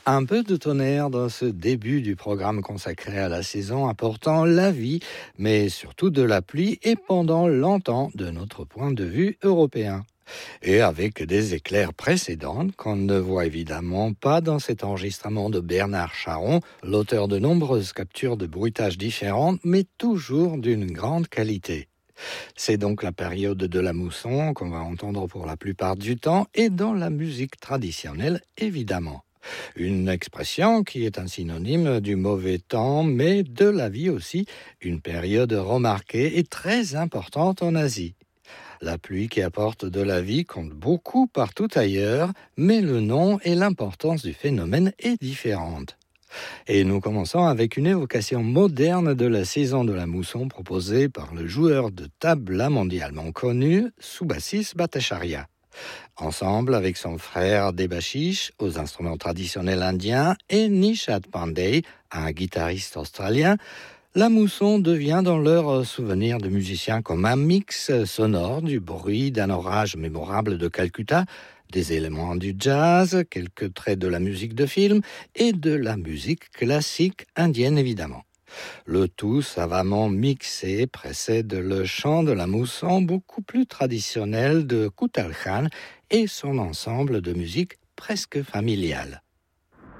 Un peu de tonnerre dans ce début du programme consacré à la saison apportant la vie, mais surtout de la pluie et pendant longtemps de notre point de vue européen. Et avec des éclairs précédents qu'on ne voit évidemment pas dans cet enregistrement de Bernard Charon, l'auteur de nombreuses captures de bruitages différentes, mais toujours d'une grande qualité. C'est donc la période de la mousson qu'on va entendre pour la plupart du temps et dans la musique traditionnelle évidemment. Une expression qui est un synonyme du mauvais temps, mais de la vie aussi, une période remarquée et très importante en Asie. La pluie qui apporte de la vie compte beaucoup partout ailleurs, mais le nom et l'importance du phénomène est différente. Et nous commençons avec une évocation moderne de la saison de la mousson proposée par le joueur de tabla mondialement connu, Subhasis Bhattacharya. Ensemble avec son frère Debashish aux instruments traditionnels indiens et Nishad Pandey, un guitariste australien, la mousson devient dans leur souvenir de musiciens comme un mix sonore du bruit d'un orage mémorable de Calcutta, des éléments du jazz, quelques traits de la musique de film et de la musique classique indienne évidemment. Le tout savamment mixé précède le chant de la mousson beaucoup plus traditionnel de Kutal Khan et son ensemble de musique presque familiale.